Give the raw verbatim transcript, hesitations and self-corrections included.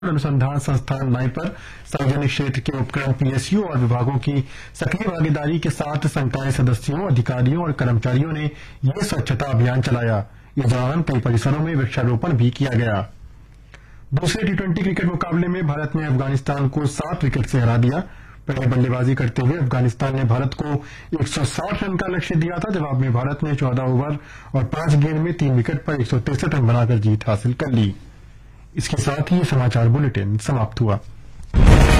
अनुसंधान संस्थान नाई पर सार्वजनिक क्षेत्र के उपक्रम पीएसयू और विभागों की सक्रिय भागीदारी के साथ संकाय सदस्यों, अधिकारियों और कर्मचारियों ने ये स्वच्छता अभियान चलाया। इस दौरान कई परिसरों में वृक्षारोपण भी किया गया। दूसरे टी ट्वेंटी क्रिकेट मुकाबले में भारत ने अफगानिस्तान को सात विकेट से हरा दिया। पहले बल्लेबाजी करते हुए अफगानिस्तान ने भारत को एक सौ साठ रन का लक्ष्य दिया था। जवाब में भारत ने चौदह ओवर और पांच गेंद में तीन विकेट पर एक सौ तिरसठ रन बनाकर जीत हासिल कर ली। इसके साथ ही समाचार बुलेटिन समाप्त हुआ।